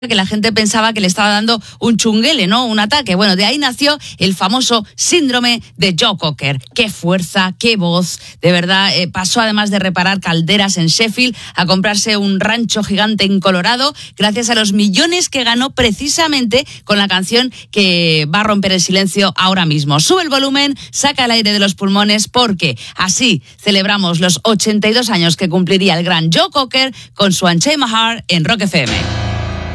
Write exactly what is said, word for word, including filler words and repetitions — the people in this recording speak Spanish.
que la gente pensaba que le estaba dando un chunguele, ¿no? Un ataque. Bueno, de ahí nació el famoso síndrome de Joe Cocker. Qué fuerza, qué voz. De verdad, eh, pasó además de reparar calderas en Sheffield a comprarse un rancho gigante en Colorado gracias a los millones que ganó precisamente con la canción que va a romper el silencio ahora mismo. Sube el volumen, saca el aire de los pulmones porque así celebramos los ochenta y dos años que cumpliría el gran Joe Cocker con su Unchain My Heart en Rock F M.